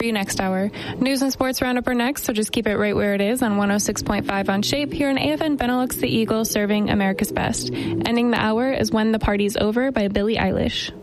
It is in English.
For you next hour. News and sports roundup are next, so just keep it right where it is on 106.5 on Shape here in AFN Benelux, the Eagle serving America's best. Ending the hour is When the Party's Over by Billie Eilish.